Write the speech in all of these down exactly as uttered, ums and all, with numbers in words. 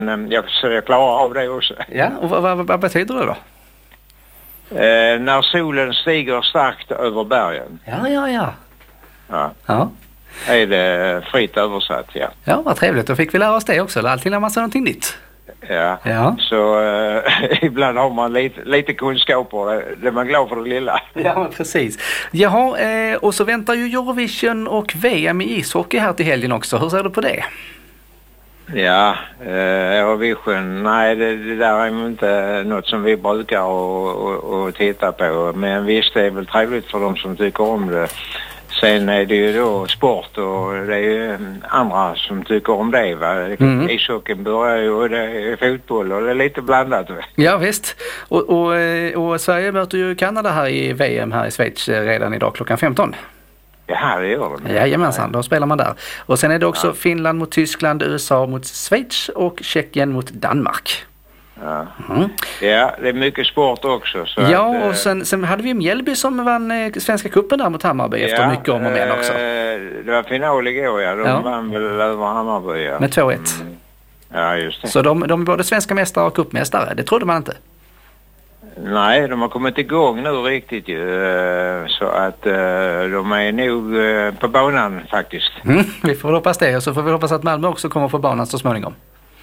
Men jag, så jag klarar av det också. Ja, och vad, vad, vad betyder det då? Eh, när solen stiger starkt över bergen. Ja, ja, ja. Ja. Ja. Är det fritt översatt, ja. Ja, vad trevligt. Då fick vi lära oss det också. Alltid lär man sig någonting nytt. Ja, Ja. så eh, ibland har man lite, lite kunskaper. Det är man glad för det lilla. Ja, men precis. Jaha, eh, och så väntar ju Eurovision och V M i ishockey här till helgen också. Hur ser du på det? Ja, eh, Eurovision, nej det, det där är inte något som vi brukar och, och, och titta på. Men visst, det är väl trevligt för de som tycker om det. Sen är det ju då sport och det är ju andra som tycker om det, va? Mm. Ishockeyn börjar ju och det är fotboll och det är lite blandat. Va? Ja visst. Och, och, och Sverige möter ju Kanada här i V M här i Schweiz redan idag klockan femton. Ja, det gör det. Jajamensan, då spelar man där. Och sen är det också ja. Finland mot Tyskland, U S A mot Schweiz och Tjeckien mot Danmark. Ja, mm. ja det är mycket sport också. Så ja, att, och sen, sen hade vi Mjällby som vann eh, Svenska cupen där mot Hammarby ja, efter mycket om och men också. Eh, det var final igår, ja. De ja. vann väl över Hammarby, ja. Med två ett. Mm. Ja, just det. Så de, de är både svenska mästare och cupmästare, det trodde man inte. Nej, de har kommit igång nu riktigt ju. Så att de är nog på banan faktiskt. Mm, vi får hoppas det och så får vi hoppas att Malmö också kommer på banan så småningom.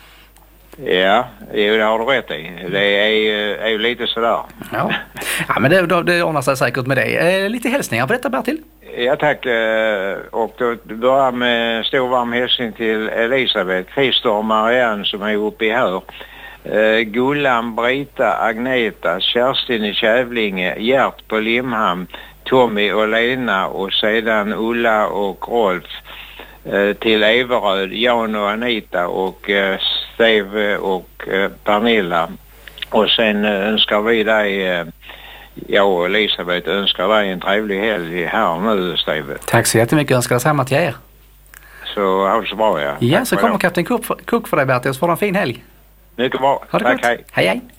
Ja, det har du rätt i. Det är ju, är ju lite sådär. Ja, ja men det, det ordnar sig säkert med dig. Eh, lite hälsningar på detta, Bertil? Ja, tack. Och då börjar med stor varm hälsning till Elisabeth, Christer och Marianne som är uppe i här. Uh, Gullan, Brita, Agneta, Kerstin i Kävlinge, Gert på Limhamn, Tommy och Lena och sedan Ulla och Rolf uh, till Everöd, Jan och Anita och uh, Steve och uh, Pernilla. Och sen uh, önskar vi dig, uh, jag och Elisabeth önskar dig en trevlig helg här nu, Steve. Tack så jättemycket, önskar detsamma till er. Så ha det så bra, ja. Ja, tack så kommer Kapten Cook för, Cook för dig, Bertil, så får du en fin helg. Mycket bra. Ha det Tack, gott. hej. Hej, hej.